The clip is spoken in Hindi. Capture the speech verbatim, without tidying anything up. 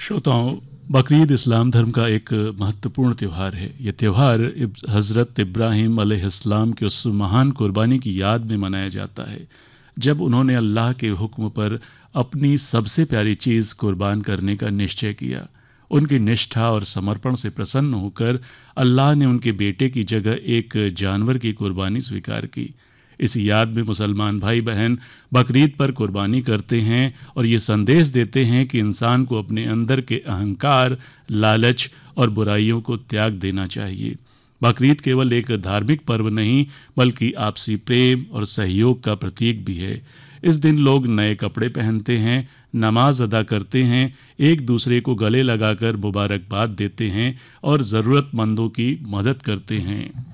श्रोताओं, बकरीद इस्लाम धर्म का एक महत्वपूर्ण त्यौहार है। यह त्यौहार हज़रत इब्राहीम अलैहिस्सलाम के उस महान कुर्बानी की याद में मनाया जाता है जब उन्होंने अल्लाह के हुक्म पर अपनी सबसे प्यारी चीज़ कुर्बान करने का निश्चय किया। उनकी निष्ठा और समर्पण से प्रसन्न होकर अल्लाह ने उनके बेटे की जगह एक जानवर की कुर्बानी स्वीकार की। इस याद में मुसलमान भाई बहन बकरीद पर कुर्बानी करते हैं और ये संदेश देते हैं कि इंसान को अपने अंदर के अहंकार, लालच और बुराइयों को त्याग देना चाहिए। बकरीद केवल एक धार्मिक पर्व नहीं बल्कि आपसी प्रेम और सहयोग का प्रतीक भी है। इस दिन लोग नए कपड़े पहनते हैं, नमाज अदा करते हैं, एक दूसरे को गले लगाकर मुबारकबाद देते हैं और ज़रूरतमंदों की मदद करते हैं।